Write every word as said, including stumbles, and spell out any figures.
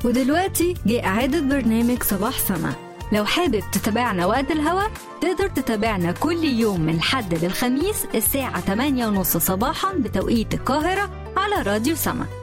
ودلوقتي جه إعادة برنامج صباح سما. لو حابب تتابعنا وقت الهوا تقدر تتابعنا كل يوم من الحد للخميس الساعة ثمانية ونص صباحا بتوقيت القاهرة على راديو سما.